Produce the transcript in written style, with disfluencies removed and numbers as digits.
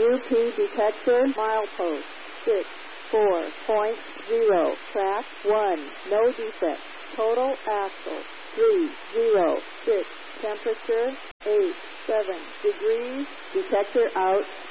UP detector, milepost 64.0, track 1, no defect. Total axle 306, temperature 87 degrees, detector out.